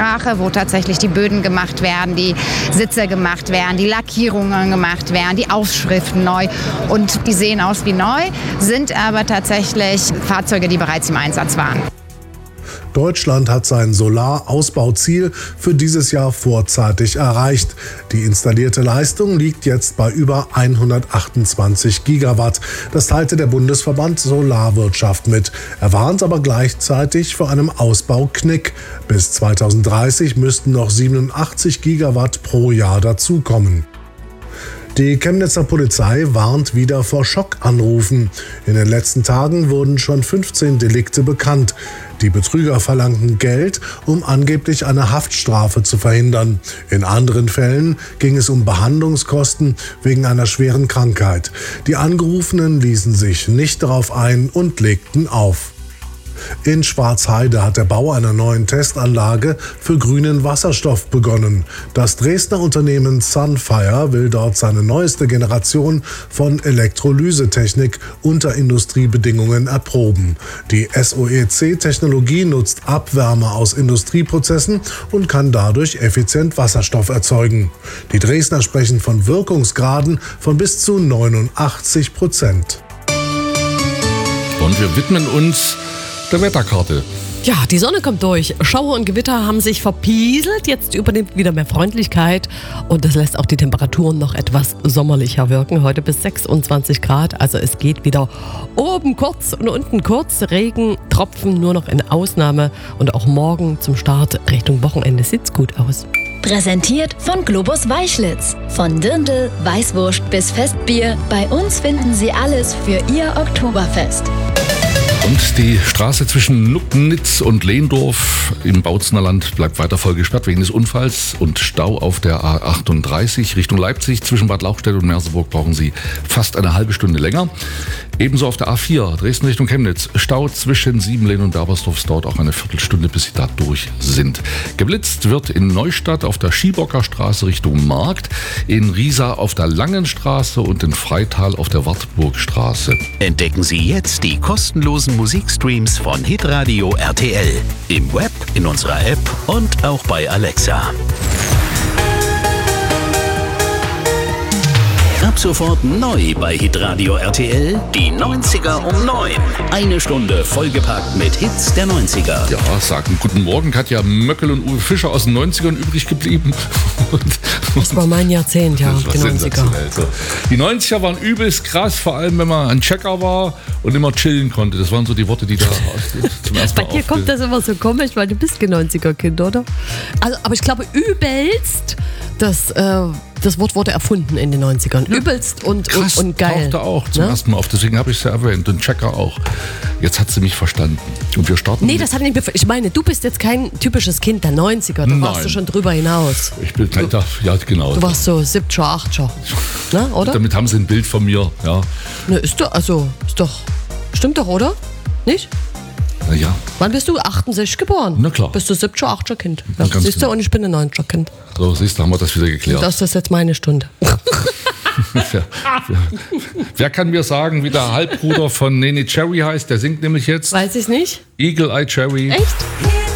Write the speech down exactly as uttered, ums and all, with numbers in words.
Ansprache, wo tatsächlich die Böden gemacht werden, die Sitze gemacht werden, die Lackierungen gemacht werden, die Aufschriften neu. Und die sehen aus wie neu, sind aber tatsächlich Fahrzeuge, die bereits im Einsatz waren. Deutschland hat sein Solarausbauziel für dieses Jahr vorzeitig erreicht. Die installierte Leistung liegt jetzt bei über hundertachtundzwanzig Gigawatt. Das teilte der Bundesverband Solarwirtschaft mit. Er warnt aber gleichzeitig vor einem Ausbauknick. Bis zweitausenddreißig müssten noch siebenundachtzig Gigawatt pro Jahr dazukommen. Die Chemnitzer Polizei warnt wieder vor Schockanrufen. In den letzten Tagen wurden schon fünfzehn Delikte bekannt. Die Betrüger verlangten Geld, um angeblich eine Haftstrafe zu verhindern. In anderen Fällen ging es um Behandlungskosten wegen einer schweren Krankheit. Die Angerufenen ließen sich nicht darauf ein und legten auf. In Schwarzheide hat der Bau einer neuen Testanlage für grünen Wasserstoff begonnen. Das Dresdner Unternehmen Sunfire will dort seine neueste Generation von Elektrolysetechnik unter Industriebedingungen erproben. Die S O E C-Technologie nutzt Abwärme aus Industrieprozessen und kann dadurch effizient Wasserstoff erzeugen. Die Dresdner sprechen von Wirkungsgraden von bis zu neunundachtzig Prozent. Und wir widmen uns der Wetterkarte. Ja, die Sonne kommt durch. Schauer und Gewitter haben sich verpieselt. Jetzt übernimmt wieder mehr Freundlichkeit. Und das lässt auch die Temperaturen noch etwas sommerlicher wirken. Heute bis sechsundzwanzig Grad. Also es geht wieder oben kurz und unten kurz. Regen, Tropfen nur noch in Ausnahme. Und auch morgen zum Start Richtung Wochenende sieht's gut aus. Präsentiert von Globus Weißlitz. Von Dirndl, Weißwurst bis Festbier. Bei uns finden Sie alles für Ihr Oktoberfest. Und die Straße zwischen Nucknitz und Lehndorf im Bautzener Land bleibt weiter voll gesperrt wegen des Unfalls und Stau auf der A achtunddreißig Richtung Leipzig. Zwischen Bad Lauchstädt und Merseburg brauchen Sie fast eine halbe Stunde länger. Ebenso auf der A vier Dresden Richtung Chemnitz. Stau zwischen Siebenlehn und Berbersdorf. Es dauert auch eine Viertelstunde, bis Sie da durch sind. Geblitzt wird in Neustadt auf der Schiebocker Straße Richtung Markt, in Riesa auf der Langenstraße und in Freital auf der Wartburgstraße. Entdecken Sie jetzt die kostenlosen Musikstreams von Hitradio R T L. Im Web, in unserer App und auch bei Alexa. Ab sofort neu bei Hitradio R T L, die neunziger um neun. Eine Stunde vollgepackt mit Hits der neunziger. Ja, sagen guten Morgen, Katja Möckel und Uwe Fischer aus den neunzigern übrig geblieben. Und, das war mein Jahrzehnt, ja, die neunziger. So. Die neunziger waren übelst krass, vor allem wenn man ein Checker war und immer chillen konnte. Das waren so die Worte, die da zum ersten Mal Bei dir kommt das immer so komisch, weil du bist kein neunziger-Kind, oder? Also, aber ich glaube, übelst, das, äh, das Wort wurde erfunden in den neunzigern. Ja. Übelst und, Krass, und, und geil. Tauchte auch zum ne? ersten Mal auf, deswegen habe ich es ja erwähnt. Und Checker auch. Jetzt hat sie mich verstanden. Und wir starten. Nee, das hat nicht. Ich meine, du bist jetzt kein typisches Kind der neunziger. Da warst du schon drüber hinaus. Ich bin, du, da, ja, genau. Du warst so siebziger, achtziger. Ne, oder? Damit haben sie ein Bild von mir, ja. Ne, ist doch, also, ist doch, stimmt doch, oder? Nicht? Na ja. Wann bist du? achtundsechzig geboren? Na klar. Bist du siebziger, achtziger Kind? Ja, ganz siehst du, genau. und ich bin ein neunziger Kind. So, siehst du, haben wir das wieder geklärt. Das ist jetzt meine Stunde. wer, wer, wer kann mir sagen, wie der Halbbruder von Nene Cherry heißt? Der singt nämlich jetzt. Weiß ich nicht. Eagle Eye Cherry. Echt?